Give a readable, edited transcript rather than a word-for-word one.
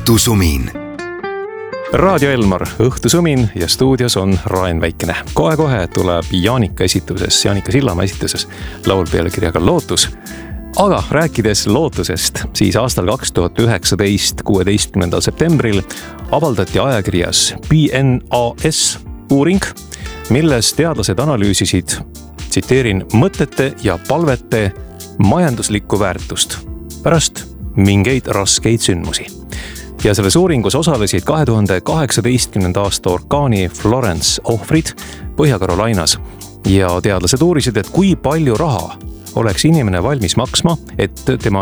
Õhtusumin. Raadio Elmar, Õhtusumin ja stuudios on Raen Väikene. Kohe tuleb Jaanika Sillamäe esituses laul pealkirjaga Lootus. Aga rääkides lootusest, siis aastal 2019, 16. septembril avaldati ajakirjas PNAS uuring, milles teadlased analüüsisid, tsiteerin, mõtete ja palvete majanduslikku väärtust pärast mingeid raskeid sündmusi. Ja selles uuringus osalesid 2018. aasta orkaani Florence ohvrid Põhja-Carolinas ja teadlased uurisid, et kui palju raha oleks inimene valmis maksma, et tema